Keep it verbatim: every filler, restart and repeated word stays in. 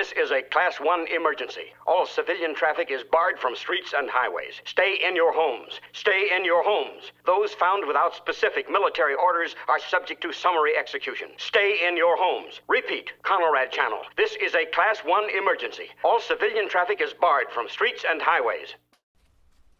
This is a Class one emergency. All civilian traffic is barred from streets and highways. Stay in your homes. Stay in your homes. Those found without specific military orders are subject to summary execution. Stay in your homes. Repeat, Conrad Channel. This is a Class one emergency. All civilian traffic is barred from streets and highways.